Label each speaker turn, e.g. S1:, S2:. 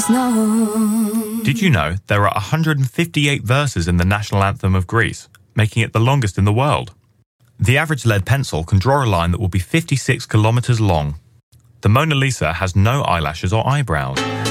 S1: Did you know there are 158 verses in the national anthem of Greece, making it the longest in the world? The average lead pencil can draw a line that will be 56 kilometers long. The Mona Lisa has no eyelashes or eyebrows.